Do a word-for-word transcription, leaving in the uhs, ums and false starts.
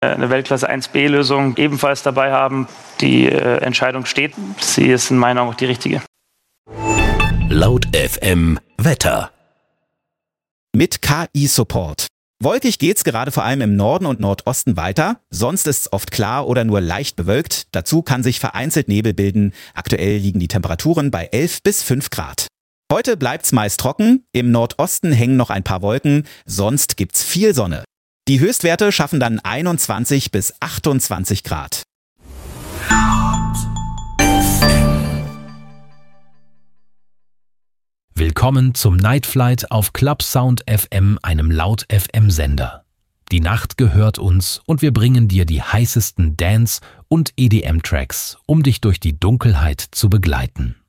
eine Weltklasse eins B Lösung ebenfalls dabei haben. Die äh, Entscheidung steht. Sie ist in meinen Augen auch die richtige. Laut F M Wetter. Mit K I-Support. Wolkig geht's gerade vor allem im Norden und Nordosten weiter. Sonst ist's oft klar oder nur leicht bewölkt. Dazu kann sich vereinzelt Nebel bilden. Aktuell liegen die Temperaturen bei elf bis fünf Grad. Heute bleibt's meist trocken. Im Nordosten hängen noch ein paar Wolken. Sonst gibt's viel Sonne. Die Höchstwerte schaffen dann einundzwanzig bis achtundzwanzig Grad. Willkommen zum Night Flight auf Club Sound F M, einem Laut F M-Sender. Die Nacht gehört uns und wir bringen dir die heißesten Dance- und E D M-Tracks, um dich durch die Dunkelheit zu begleiten.